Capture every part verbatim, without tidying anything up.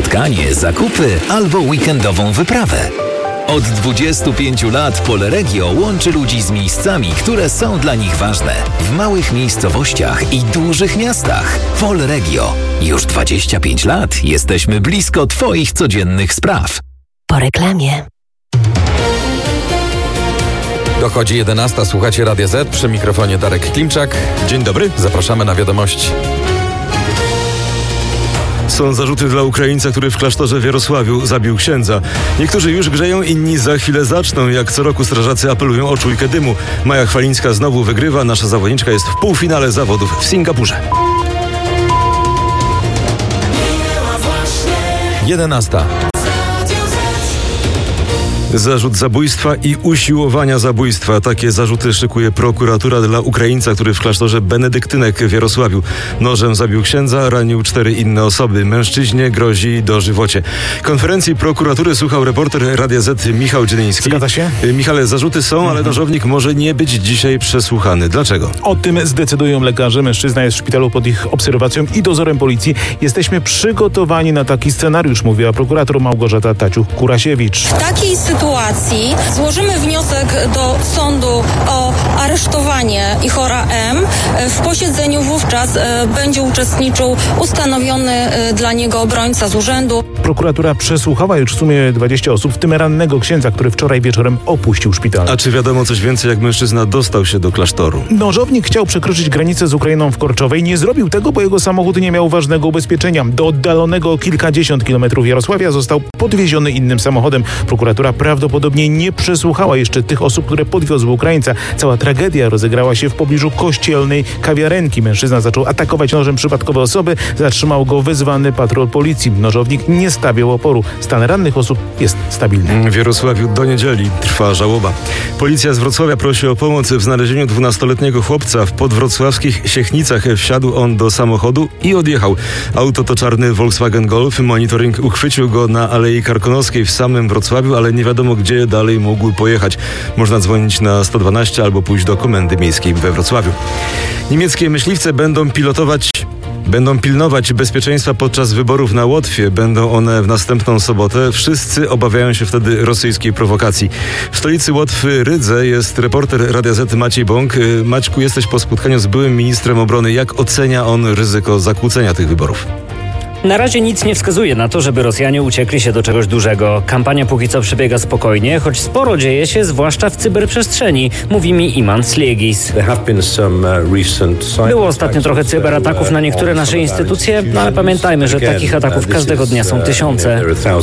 spotkanie, zakupy albo weekendową wyprawę. Od dwudziestu pięciu lat Polregio łączy ludzi z miejscami, które są dla nich ważne. W małych miejscowościach i dużych miastach. Polregio. Już dwadzieścia pięć lat jesteśmy blisko Twoich codziennych spraw. Po reklamie. Dochodzi jedenasta, słuchacie Radia Z, przy mikrofonie Darek Klimczak. Dzień dobry, zapraszamy na wiadomości. Są zarzuty dla Ukraińca, który w klasztorze w Jarosławiu zabił księdza. Niektórzy już grzeją, inni za chwilę zaczną. Jak co roku strażacy apelują o czujkę dymu. Maja Chwalińska znowu wygrywa. Nasza zawodniczka jest w półfinale zawodów w Singapurze. jedenasta. Zarzut zabójstwa i usiłowania zabójstwa. Takie zarzuty szykuje prokuratura dla Ukraińca, który w klasztorze benedyktynek w Jarosławiu nożem zabił księdza, ranił cztery inne osoby. Mężczyźnie grozi dożywocie. Konferencji prokuratury słuchał reporter Radia Z Michał Dzieliński. Zgadza się? Michale, zarzuty są, ale nożownik może nie być dzisiaj przesłuchany. Dlaczego? O tym zdecydują lekarze. Mężczyzna jest w szpitalu pod ich obserwacją i dozorem policji. Jesteśmy przygotowani na taki scenariusz, mówiła prokurator Małgorzata Taciuk-Kurasiewicz. W takiej sytuacji złożymy wniosek do sądu o aresztowanie Ihora M. W posiedzeniu wówczas będzie uczestniczył ustanowiony dla niego obrońca z urzędu. Prokuratura przesłuchała już w sumie dwadzieścia osób, w tym rannego księdza, który wczoraj wieczorem opuścił szpital. A czy wiadomo coś więcej, jak mężczyzna dostał się do klasztoru? Nożownik chciał przekroczyć granicę z Ukrainą w Korczowej. Nie zrobił tego, bo jego samochód nie miał ważnego ubezpieczenia. Do oddalonego o kilkadziesiąt kilometrów Jarosławia został podwieziony innym samochodem. Prokuratura prawdopodobnie nie przesłuchała jeszcze tych osób, które podwiozły Ukraińca. Cała tragedia rozegrała się w pobliżu kościelnej kawiarenki. Mężczyzna zaczął atakować nożem przypadkowe osoby. Zatrzymał go wezwany patrol policji. Nożownik nie stawiał oporu. Stan rannych osób jest stabilny. W Jarosławiu do niedzieli trwa żałoba. Policja z Wrocławia prosi o pomoc w znalezieniu dwunastoletniego chłopca. W podwrocławskich Siechnicach wsiadł on do samochodu i odjechał. Auto to czarny Volkswagen Golf. Monitoring uchwycił go na Alei Karkonoskiej w samym Wrocławiu, ale nie wiadomo, gdzie dalej mógł pojechać. Można dzwonić na sto dwanaście albo pójść do Komendy Miejskiej we Wrocławiu. Niemieckie myśliwce będą pilotować Będą pilnować bezpieczeństwa podczas wyborów na Łotwie. Będą one w następną sobotę. Wszyscy obawiają się wtedy rosyjskiej prowokacji. W stolicy Łotwy, Rydze, jest reporter Radia Z Maciej Bąk. Maćku, jesteś po spotkaniu z byłym ministrem obrony. Jak ocenia on ryzyko zakłócenia tych wyborów? Na razie nic nie wskazuje na to, żeby Rosjanie uciekli się do czegoś dużego. Kampania póki co przebiega spokojnie, choć sporo dzieje się, zwłaszcza w cyberprzestrzeni, mówi mi Iman Sliegis. Było ostatnio trochę cyberataków na niektóre nasze instytucje, no ale pamiętajmy, że takich ataków każdego dnia są tysiące.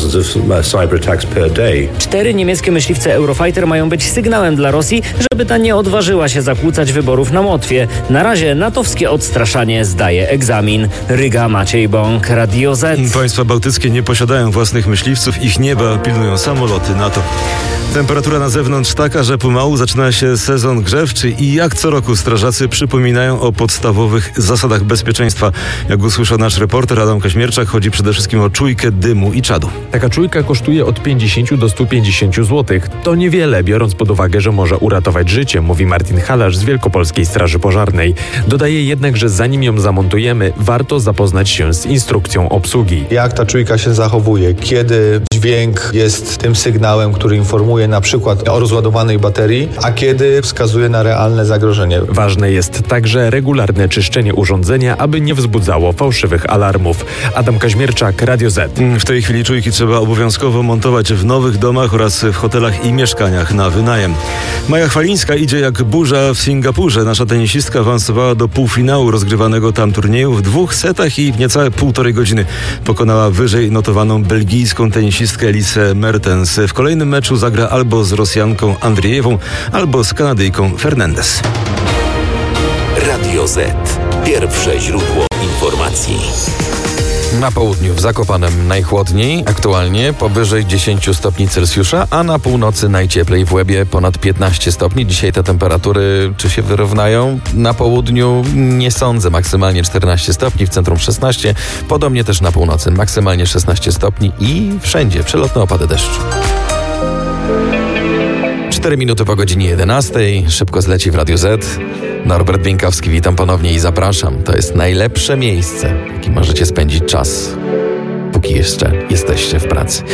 Cztery niemieckie myśliwce Eurofighter mają być sygnałem dla Rosji, żeby ta nie odważyła się zakłócać wyborów na Łotwie. Na razie natowskie odstraszanie zdaje egzamin. Ryga, Maciej Bąk, Radio Z. Państwa bałtyckie nie posiadają własnych myśliwców, ich nieba pilnują samoloty NATO. Temperatura na zewnątrz taka, że pomału zaczyna się sezon grzewczy i jak co roku strażacy przypominają o podstawowych zasadach bezpieczeństwa. Jak usłyszał nasz reporter Adam Kaźmierczak, chodzi przede wszystkim o czujkę dymu i czadu. Taka czujka kosztuje od pięćdziesięciu do stu pięćdziesięciu złotych. To niewiele, biorąc pod uwagę, że może uratować życie, mówi Martin Halarz z Wielkopolskiej Straży Pożarnej. Dodaje jednak, że zanim ją zamontujemy, warto zapoznać się z instrukcją obsługi. Jak ta czujka się zachowuje, kiedy dźwięk jest tym sygnałem, który informuje na przykład o rozładowanej baterii, a kiedy wskazuje na realne zagrożenie. Ważne jest także regularne czyszczenie urządzenia, aby nie wzbudzało fałszywych alarmów. Adam Kaźmierczak, Radio Z. W tej chwili czujki trzeba obowiązkowo montować w nowych domach oraz w hotelach i mieszkaniach na wynajem. Maja Chwalińska idzie jak burza w Singapurze. Nasza tenisistka awansowała do półfinału rozgrywanego tam turnieju w dwóch setach i w niecałe półtorej godziny pokonała wyżej notowaną belgijską tenisistkę Elisę Mertens. W kolejnym meczu zagra albo z Rosjanką Andriejewą, albo z Kanadyjką Fernandez. Radio Z. Pierwsze źródło informacji. Na południu w Zakopanem najchłodniej, aktualnie powyżej dziesięć stopni Celsjusza, a na północy najcieplej, w Łebie ponad piętnaście stopni. Dzisiaj te temperatury czy się wyrównają? Na południu nie sądzę, maksymalnie czternaście stopni, w centrum szesnaście, podobnie też na północy, maksymalnie szesnaście stopni i wszędzie przelotne opady deszczu. cztery minuty po godzinie jedenastej, szybko zleci w Radio Z. Norbert Bieńkowski, witam ponownie i zapraszam. To jest najlepsze miejsce, w jakim możecie spędzić czas, póki póki jeszcze jesteście w pracy.